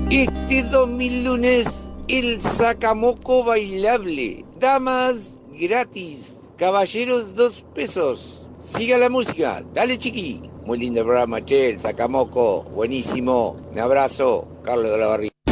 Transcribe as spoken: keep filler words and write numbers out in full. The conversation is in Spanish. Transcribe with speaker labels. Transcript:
Speaker 1: Este dos mil lunes, el sacamoco bailable. Damas gratis. Caballeros dos pesos. Siga la música. Dale, chiqui. Muy lindo programa, che. El sacamoco. Buenísimo. Un abrazo. Carlos de la Barriga.